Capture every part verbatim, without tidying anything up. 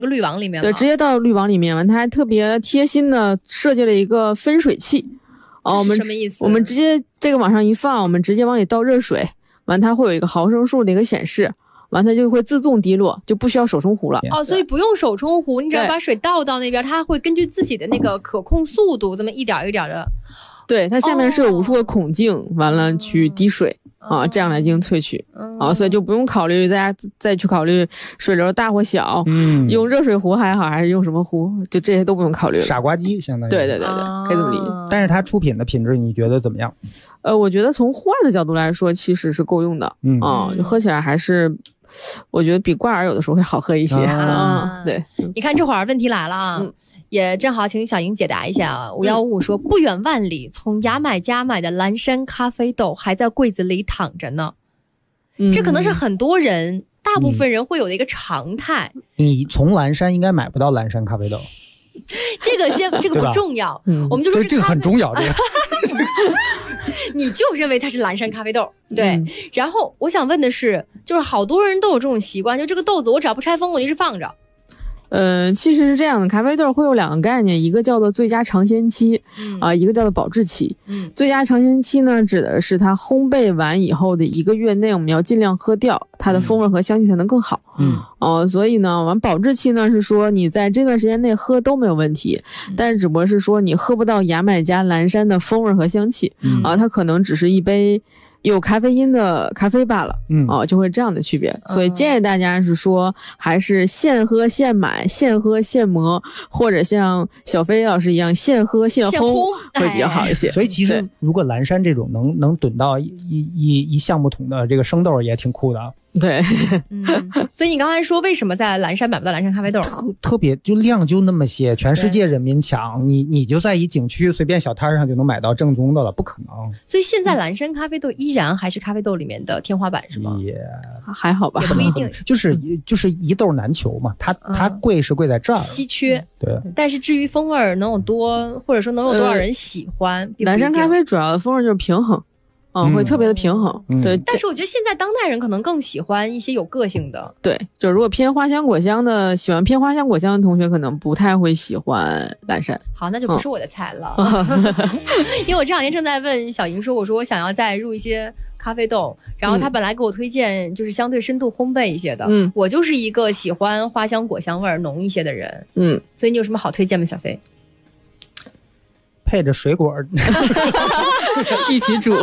滤网里面了。 对，直接到滤网里面完，它还特别贴心的设计了一个分水器。哦，我们什么意思？ 我们直接这个往上一放，我们直接往里倒热水，完它会有一个毫升数的一个显示。完它就会自动滴落，就不需要手冲壶了。 哦，所以不用手冲壶，你只要把水倒到那边，它会根据自己的那个可控速度，这么一点一点的。 对，它下面是有无数个孔径，哦、完了去滴水、哦、啊，这样来进行萃取、哦、啊，所以就不用考虑大家再去考虑水流大或小，嗯，用热水壶还好，还是用什么壶，就这些都不用考虑了。 傻瓜机相当于。 对对对对，可以这么理解。 但是它出品的品质你觉得怎么样？ 呃，我觉得从户外的角度来说，其实是够用的，嗯啊，就喝起来还是。我觉得比挂耳有的时候会好喝一些啊、嗯。对， 你看这会儿问题来了啊，嗯、也正好请小莹解答一下啊。五幺五五说，不远万里从牙买加买的蓝山咖啡豆还在柜子里躺着呢、嗯，这可能是很多人、大部分人会有的一个常态。 嗯、你从蓝山应该买不到蓝山咖啡豆。 这个先，这个不重要，嗯、我们就说这个很重要，这个。 你就认为它是蓝山咖啡豆，对、嗯。然后我想问的是，就是好多人都有这种习惯，就这个豆子我只要不拆封，我就是放着。 呃，其实是这样的，咖啡豆会有两个概念，一个叫做最佳尝鲜期，嗯啊、呃，一个叫做保质期。嗯，最佳尝鲜期呢，指的是它烘焙完以后的一个月内，我们要尽量喝掉，它的风味和香气才能更好。嗯，哦、呃，所以呢，完保质期呢是说你在这段时间内喝都没有问题，嗯、但是只不过是说你喝不到牙买加蓝山的风味和香气，嗯啊，它可能只是一杯。有咖啡因的咖啡罢了，嗯，哦，就会这样的区别，所以建议大家是说，还是现喝现买，现喝现磨，或者像小飞老师一样，现喝现烘会比较好一些。 所以其实如果蓝山这种能能囤到一一一橡木桶的这个生豆也挺酷的啊。 对， 嗯，所以你刚才说为什么在蓝山买不到蓝山咖啡豆？ 特特别就量就那么些，全世界人民抢，你你就在一景区随便小摊上就能买到正宗的了，不可能。 所以现在蓝山咖啡豆依然还是咖啡豆里面的天花板是吗？ 也还好吧， 也不一定， 就是就是一豆难求嘛，它它贵是贵在这儿， 稀缺。 对， 但是至于风味能有多，或者说能有多少人喜欢， 呃、蓝山咖啡主要的风味就是平衡。嗯，会特别的平衡、嗯，对。 但是我觉得现在当代人可能更喜欢一些有个性的。 对，就如果偏花香果香的，喜欢偏花香果香的同学，可能不太会喜欢蓝山。 好，那就不是我的菜了。嗯、因为我这两天正在问小莹说，我说我想要再入一些咖啡豆，然后他本来给我推荐就是相对深度烘焙一些的。嗯，我就是一个喜欢花香果香味儿浓一些的人。嗯，所以你有什么好推荐吗，小飞？ 配着水果一起煮。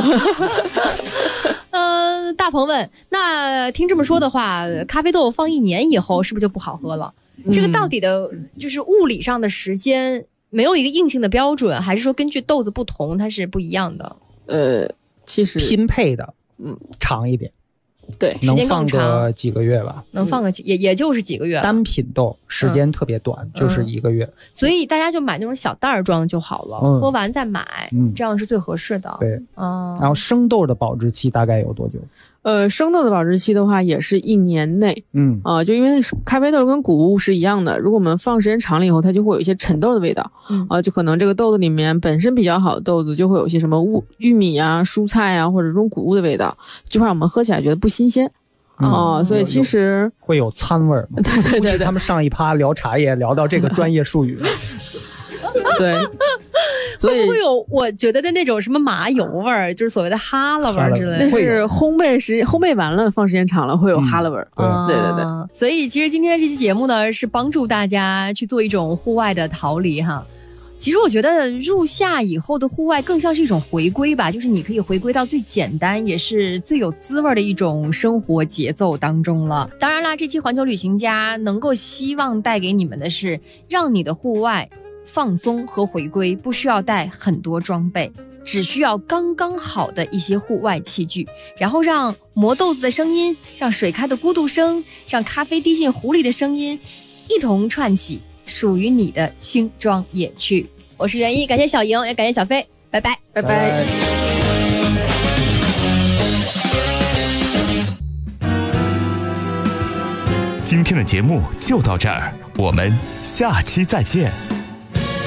呃，大鹏问，那听这么说的话，咖啡豆放一年以后是不是就不好喝了？嗯、这个到底的就是物理上的时间没有一个硬性的标准，还是说根据豆子不同它是不一样的？ 呃，其实拼配的，嗯，长一点。 对， 能放个几个月吧， 能放个几、嗯、也也就是几个月。 单品豆时间特别短、嗯，就是一个月、嗯。 所以大家就买那种小袋装就好了、嗯，喝完再买、嗯，这样是最合适的。 对，嗯。然后生豆的保质期大概有多久？ 呃，生豆的保质期的话也是一年内，嗯啊、呃，就因为咖啡豆跟谷物是一样的，如果我们放时间长了以后，它就会有一些陈豆的味道，嗯啊、呃，就可能这个豆子里面本身比较好的豆子就会有一些什么物玉米啊、蔬菜啊或者这种谷物的味道，就会让我们喝起来觉得不新鲜。哦、嗯，所以其实会有餐味儿。 对对对对， 他们上一趴聊茶叶，聊到这个专业术语。 对，所以会不会有我觉得的那种什么麻油味儿，就是所谓的哈喇味儿之类的？ 那是烘焙时烘焙完了，放时间长了会有哈喇味儿。嗯，对对对。 所以其实今天这期节目呢，是帮助大家去做一种户外的逃离哈。其实我觉得入夏以后的户外更像是一种回归吧，就是你可以回归到最简单也是最有滋味的一种生活节奏当中了。当然啦，这期环球旅行家能够希望带给你们的是让你的户外放松和回归不需要带很多装备，只需要刚刚好的一些户外器具，然后让磨豆子的声音，让水开的咕嘟声，让咖啡滴进壶里的声音一同串起属于你的轻装野趣。我是袁一，感谢小莹，也感谢小飞，拜拜， 拜拜。拜拜。 今天的节目就到这儿，我们下期再见。